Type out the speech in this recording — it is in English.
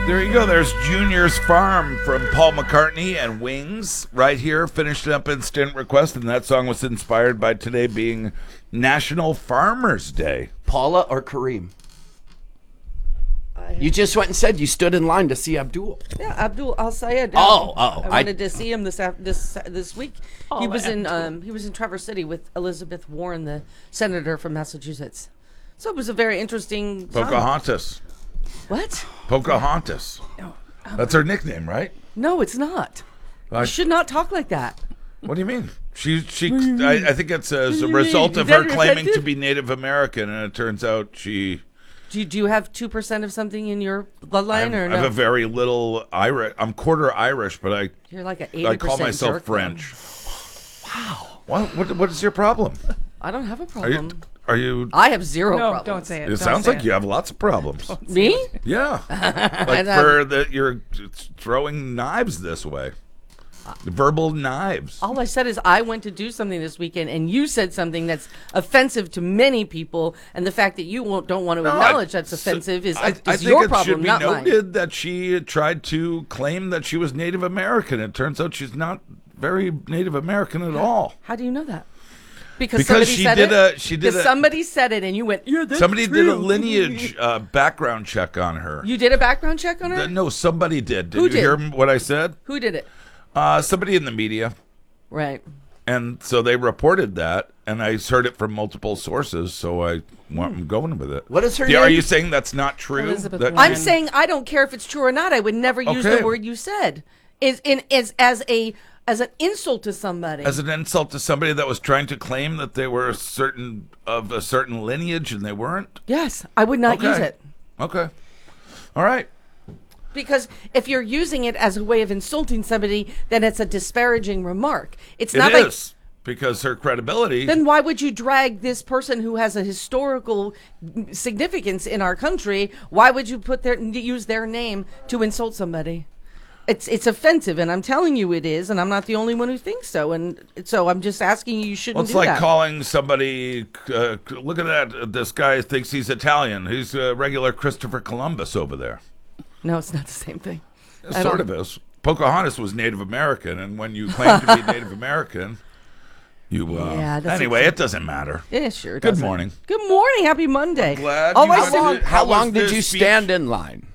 There you go. There's Junior's Farm from Paul McCartney and Wings right here, finished up Instant Request, and that song was inspired by today being National Farmers Day. Paula or Kareem? You just went and said you stood in line to see Abdul. Yeah, Abdul Al Sayed. I wanted to see him this week. Oh, He was in Traverse City with Elizabeth Warren, the senator from Massachusetts. So it was a very interesting time. Pocahontas. What? Pocahontas. That's her nickname, right? No, it's not. You should not talk like that. What do you mean? I think it's as a result of her claiming to be Native American, and it turns out she... Do you have 2% of something in your bloodline or no? I have a very little Irish. I'm quarter Irish, but You're like an 80% I call myself jerk, French. Wow. What is your problem? I don't have a problem. Are you? I have zero No, problems. don't say it. It sounds like you have lots of problems. Me? Yeah. Like for that you're throwing knives this way. Verbal knives. All I said is I went to do something this weekend, and you said something that's offensive to many people, and the fact that you don't want to acknowledge that's offensive is I think your it problem, should be not noted mine. that she tried to claim that she was Native American. It turns out she's not very Native American at all. How do you know that? Because she somebody said it, and you went, "Yeah, that's somebody true." did a lineage background check on her. You did a background check on her? No, somebody did. Did Who you did? hear what I said? Who did it? Somebody in the media. Right. And so they reported that, and I heard it from multiple sources, so I'm going with it. What is her Yeah, name? Are you saying that's not true? Elizabeth That- Warren. I'm saying I don't care if it's true or not. I would never use Okay. the word you said. As an insult to somebody. As an insult to somebody that was trying to claim that they were of a certain lineage and they weren't? Yes, I would not use Okay. it. Okay. All right. Because if you're using it as a way of insulting somebody, then it's a disparaging remark. It's not It like. is, because her credibility... Then why would you drag this person who has a historical significance in our country? Why would you use their name to insult somebody? It's offensive, and I'm telling you it is, and I'm not the only one who thinks so. And so I'm just asking you shouldn't Well, it's do like that. calling somebody, look at that, this guy thinks he's Italian. He's a regular Christopher Columbus over there. No, it's not the same thing. It I sort don't- of is. Pocahontas was Native American, and when you claim to be Native American, you... Yeah, that's anyway, exact- it doesn't matter. Yeah, sure. it Good doesn't. morning. Good morning. Happy Monday. Glad All you I got said- to- How was long did this you speech? stand in line?